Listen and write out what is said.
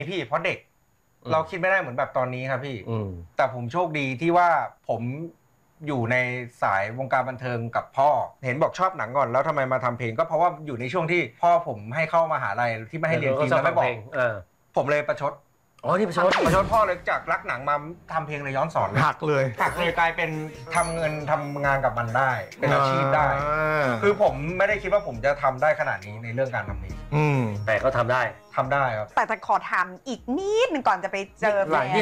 พี่เพราะเด็กเราคิดไม่ได้เหมือนแบบตอนนี้ครับพี่ แต่ผมโชคดีที่ว่าผมอยู่ในสายวงการบันเทิงกับพ่อเห็นบอกชอบหนังก่อนแล้วทำไมมาทำเพลงก็เพราะว่าอยู่ในช่วงที่พ่อผมให้เข้ามหาลัยที่ไม่ให้เรียนฟิล์มแล้วไม่บอกผมเลยประชดนี่ประชดพ่อเลยจากรักหนังมาทำเพลงเลยย้อนสอนหักเลยกลายเป็นทำเงินทำงานกับมันได้เป็นอาชีพได้คือผมไม่ได้คิดว่าผมจะทำได้ขนาดนี้ในเรื่องการทำเพลงแต่ก็ทำได้ครับแต่จะขอถามอีกนิดนึงก่อนจะไปเจอแฟน